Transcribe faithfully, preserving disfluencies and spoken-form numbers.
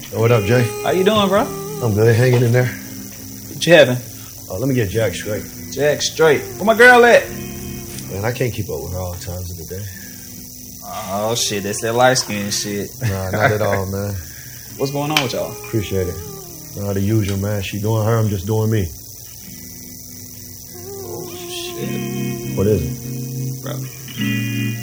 Oh, what up, Jay? How you doing, bro? I'm good. Hanging in there. What you having? Uh, let me get Jack straight. Jack straight. Where my girl at? Man, I can't keep up with her all times of the day. Oh, shit. That's that light skin shit. Nah, not at all, man. What's going on with y'all? Appreciate it. Nah, the usual, man. She doing her, I'm just doing me. Oh, shit. What is it? Bro.